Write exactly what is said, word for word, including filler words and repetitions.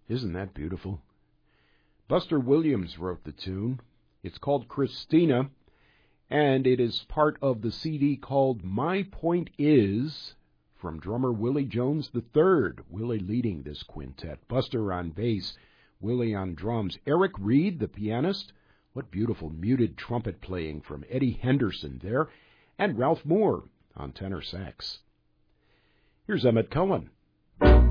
Isn't that beautiful? Buster Williams wrote the tune. It's called Christina, and it is part of the C D called My Point Is, from drummer Willie Jones the third. Willie leading this quintet. Buster on bass, Willie on drums. Eric Reed, the pianist. What beautiful muted trumpet playing from Eddie Henderson there. And Ralph Moore on tenor sax. Here's Emmett Cohen.